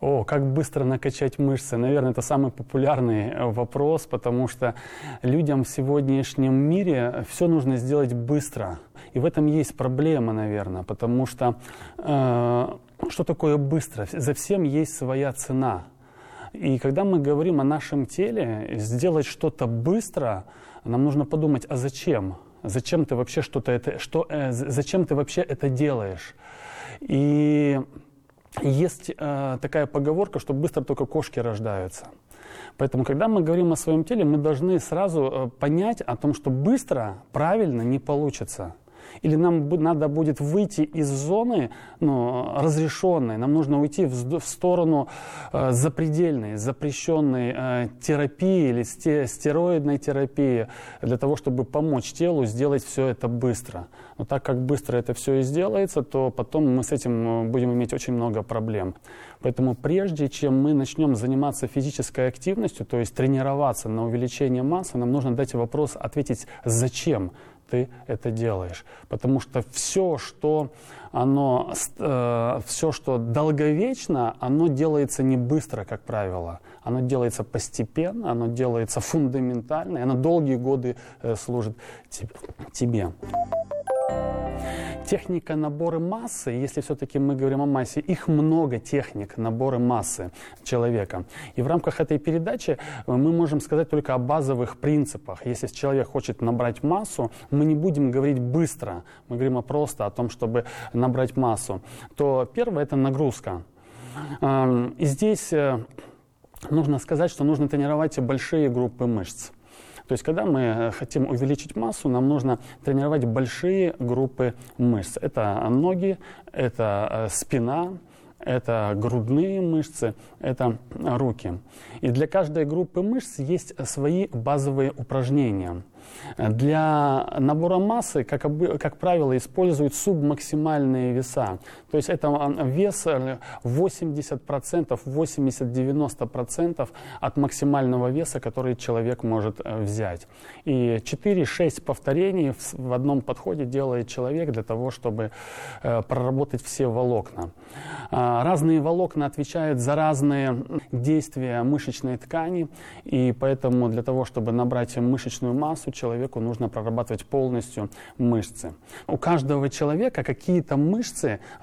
О, как быстро накачать мышцы? Наверное, это самый популярный вопрос, потому что людям в сегодняшнем мире все нужно сделать быстро. И в этом есть проблема, наверное, потому что что такое быстро? За всем есть своя цена. И когда мы говорим о нашем теле, сделать что-то быстро, нам нужно подумать, а зачем? Зачем ты вообще зачем ты вообще это делаешь? И есть такая поговорка, что быстро только кошки рождаются. Поэтому, когда мы говорим о своем теле, мы должны сразу понять о том, что быстро, правильно не получится. Или нам надо будет выйти из зоны разрешенной, нам нужно уйти в сторону запредельной, запрещенной терапии или стероидной терапии для того, чтобы помочь телу сделать все это быстро. Но так как быстро это все и сделается, то потом мы с этим будем иметь очень много проблем. Поэтому прежде чем мы начнем заниматься физической активностью, то есть тренироваться на увеличение массы, нам нужно дать вопрос, ответить, зачем ты это делаешь. Потому что все, что долговечно, оно делается не быстро, как правило. Оно делается постепенно, оно делается фундаментально, и оно долгие годы служит тебе. Техника набора массы, если все-таки мы говорим о массе, их много техник набора массы человека. И в рамках этой передачи мы можем сказать только о базовых принципах. Если человек хочет набрать массу, мы не будем говорить быстро, мы говорим просто о том, чтобы набрать массу. То первое – это нагрузка. И здесь нужно сказать, что нужно тренировать большие группы мышц. То есть, когда мы хотим увеличить массу, нам нужно тренировать большие группы мышц. Это ноги, это спина, это грудные мышцы, это руки. И для каждой группы мышц есть свои базовые упражнения. Для набора массы, как правило, используют субмаксимальные веса. То есть это вес 80%, 80-90% от максимального веса, который человек может взять. И 4-6 повторений в одном подходе делает человек для того, чтобы проработать все волокна. Разные волокна отвечают за разные действия мышечной ткани, и поэтому для того, чтобы набрать мышечную массу, человеку нужно прорабатывать полностью мышцы. У каждого человека какие-то мышцы